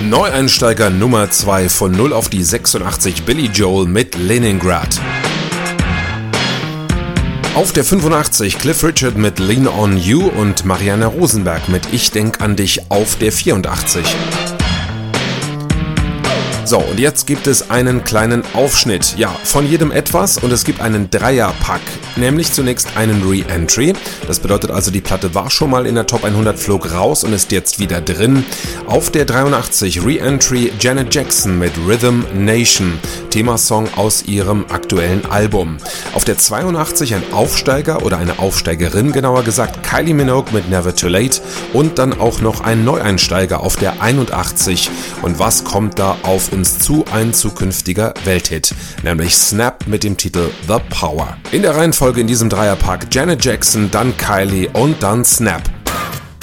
Neueinsteiger Nummer 2 von 0 auf die 86 Billy Joel mit Leningrad. Auf der 85 Cliff Richard mit Lean on You und Marianne Rosenberg mit Ich denk an dich auf der 84. So, und jetzt gibt es einen kleinen Aufschnitt. Ja, von jedem etwas und es gibt einen Dreierpack. Nämlich zunächst einen Re-Entry. Das bedeutet also, die Platte war schon mal in der Top 100, flog raus und ist jetzt wieder drin. Auf der 83 Re-Entry Janet Jackson mit Rhythm Nation. Themasong aus ihrem aktuellen Album. Auf der 82 ein Aufsteiger oder eine Aufsteigerin, genauer gesagt, Kylie Minogue mit Never Too Late. Und dann auch noch ein Neueinsteiger auf der 81. Und was kommt da auf uns zu? Ein zukünftiger Welthit, nämlich Snap mit dem Titel The Power. In der Reihenfolge in diesem Dreierpack Janet Jackson, dann Kylie und dann Snap.